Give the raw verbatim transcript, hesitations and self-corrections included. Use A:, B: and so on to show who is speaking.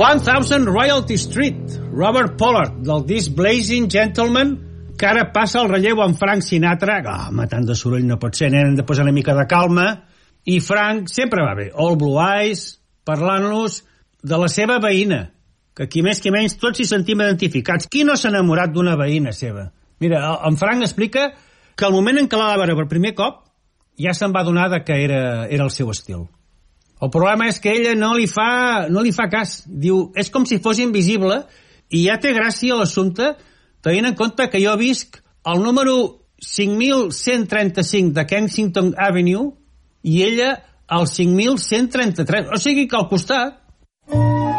A: one thousand Royalty Street, Robert Pollard, del disc Blazing Gentleman, que ara passa el relleu amb Frank Sinatra. Oh, matant de soroll no pot ser, hem de posar una mica de calma. I Frank sempre va bé. All Blue Eyes, parlant-nos de la seva veïna, que qui més qui menys tots s'hi sentim identificats. Qui no s'ha enamorat d'una veïna seva? Mira, en Frank explica que al moment en què la va veure per primer cop ja se'n va adonar que era, era el seu estil. El problema és que ella no li fa, no li fa cas. Diu, és com si fos invisible, i ja té gràcia l'assumpte, tenint en compte que jo visc al número cinc mil cent trenta-cinc de Kensington Avenue i ella al cinc mil cent trenta-tres. O sigui que al costat